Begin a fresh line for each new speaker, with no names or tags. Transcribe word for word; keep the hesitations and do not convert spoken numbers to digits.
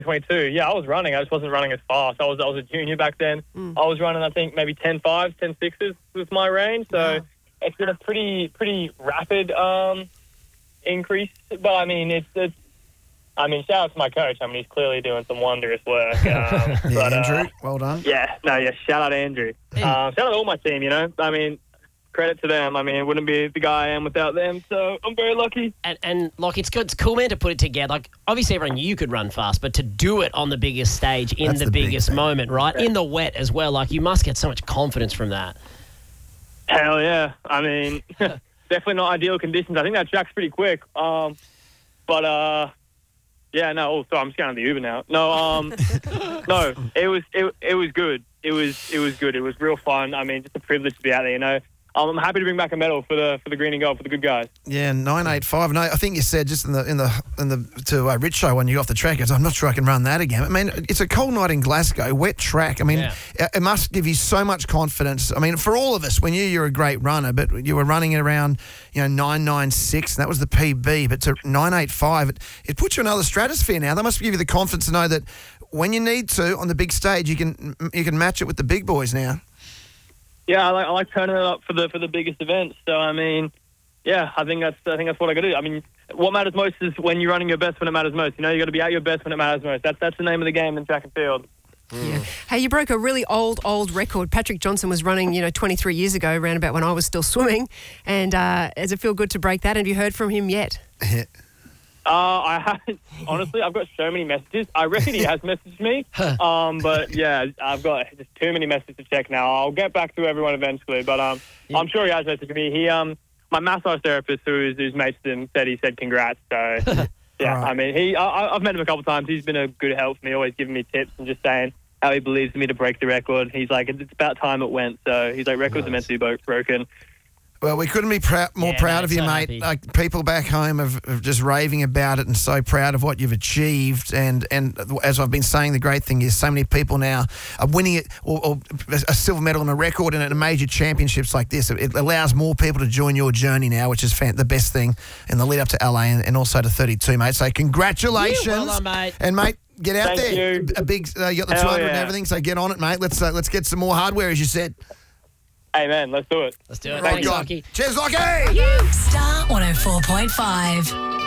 twenty-two. Yeah, I was running. I just wasn't running as fast. I was I was a junior back then.
Mm.
I was running, I think, maybe ten fives, ten sixes was my range. So
Wow.
it's been a pretty pretty rapid um, increase. But, I mean, it's, it's I mean, shout out to my coach. I mean, he's clearly doing some wondrous work. Um,
Yeah,
but,
Andrew,
uh,
well done.
yeah, no, yeah, shout out Andrew.
Hey.
Uh, shout out to all my team, you know. I mean, credit to them. I mean, it wouldn't be the guy I am without them. So I'm very lucky.
And, and like, it's good. It's cool, man, to put it together. Like, obviously, everyone knew you could run fast, but to do it on the biggest stage in
That's
the,
the big
biggest
thing.
moment, right? In the wet as well. Like, you must get so much confidence from that.
Hell yeah. I mean, definitely not ideal conditions. I think that track's pretty quick. Um, but, uh, yeah, no, oh, sorry, I'm just going on the Uber now. No, um, no, it was, it, it was good. It was, it was good. It was real fun. I mean, just a privilege to be out there, you know. Um, I'm happy to bring back a medal for the for the green and gold for the good guys.
Yeah, nine eight five. No, I think you said just in the in the in the to uh, Rich show when you got off the track. I'm not sure I can run that again. I mean, it's a cold night in Glasgow, wet track. I mean,
Yeah.
it, it must give you so much confidence. I mean, for all of us, we knew you were a great runner, but you were running at around you know nine nine six, and that was the P B. But to nine eight five, it, it puts you in another stratosphere now. That must give you the confidence to know that when you need to on the big stage, you can you can match it with the big boys now.
Yeah, I like I like turning it up for the for the biggest events. So I mean, yeah, I think that's I think that's what I got to do. I mean, what matters most is when you're running your best when it matters most. You know, you got to be at your best when it matters most. That's that's the name of the game in track and field.
Yeah. Hey, you broke a really old, old record. Patrick Johnson was running, you know, twenty-three years ago, around about when I was still swimming. And uh, does it feel good to break that? Have you heard from him yet?
Uh, I haven't, honestly, I've got so many messages. I reckon he has messaged me. Um, but yeah, I've got just too many messages to check now. I'll get back to everyone eventually, but um,
Yeah.
I'm sure he has messaged me. He, um, my massage therapist, who's who's mates with him, said he said congrats. So yeah,
Right.
I mean, he, I, I've met him a couple of times. He's been a good help for me, always giving me tips and just saying how he believes in me to break the record. He's like, it's about time it went. So he's like, records are meant to be bo- broken.
Well, we couldn't be prou- more
Yeah,
proud
mate,
of you,
so
mate.
happy.
Like people back home have, have just raving about it and so proud of what you've achieved. And and as I've been saying, the great thing is so many people now are winning it or, or a silver medal and a record in a major championships like this. It allows more people to join your journey now, which is fan- the best thing in the lead up to L A and, and also to thirty-two, mate. So congratulations,
Yeah, well done, mate.
and mate. Get out
Thank
there.
you.
A big, uh, you got the
Hell
two hundred and
yeah.
everything. So get on it, mate. Let's uh, let's get some more hardware, as you said.
Hey, man, let's do it.
Let's do it.
Well
Thanks,
done.
Lockie.
Cheers, Lockie.
Star one oh four point five.